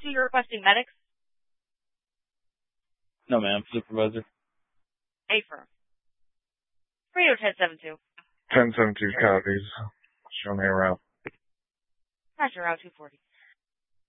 2, you're requesting medics? No, ma'am. Supervisor. Affirm. Radio 1072. 1072 copies. Show me around. Roger, Route 240.